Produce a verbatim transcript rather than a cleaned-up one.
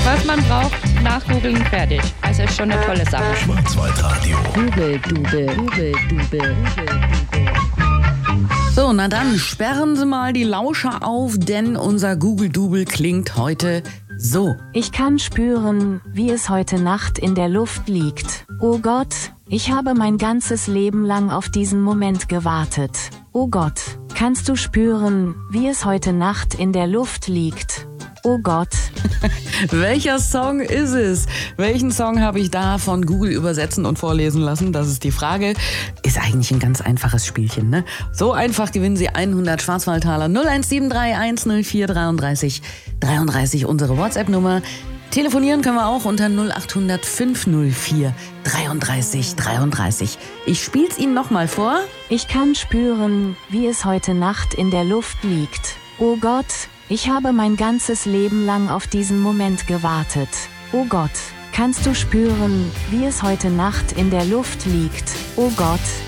Was man braucht, nachgoogeln, fertig. Also ist schon eine tolle Sache. Schwarzwaldradio. Google, Dubel, Google, Dubel, So, na dann sperren Sie mal die Lauscher auf, denn unser Google-Dubel klingt heute so. Ich kann spüren, wie es heute Nacht in der Luft liegt. Oh Gott, ich habe mein ganzes Leben lang auf diesen Moment gewartet. Oh Gott, kannst du spüren, wie es heute Nacht in der Luft liegt? Oh Gott. Welcher Song ist es? Welchen Song habe ich da von Google übersetzen und vorlesen lassen? Das ist die Frage. Ist eigentlich ein ganz einfaches Spielchen, ne? So einfach gewinnen Sie hundert Schwarzwaldtaler. null eins sieben drei eins null vier dreiunddreißig dreiunddreißig, unsere WhatsApp-Nummer. Telefonieren können wir auch unter null acht hundert fünf null vier dreiunddreißig dreiunddreißig. Ich spiel's Ihnen nochmal vor. Ich kann spüren, wie es heute Nacht in der Luft liegt. Oh Gott, ich habe mein ganzes Leben lang auf diesen Moment gewartet. Oh Gott, kannst du spüren, wie es heute Nacht in der Luft liegt? Oh Gott,